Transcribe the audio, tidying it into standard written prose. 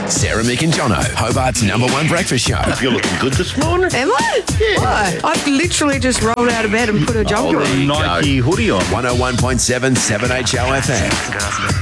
Sarah, Mick and Jono, Hobart's #1 breakfast show. You're looking good this morning. Am I? Yeah. Why? I've literally just rolled out of bed and put a jumper on. Nike hoodie on. 101.7 7HO FM.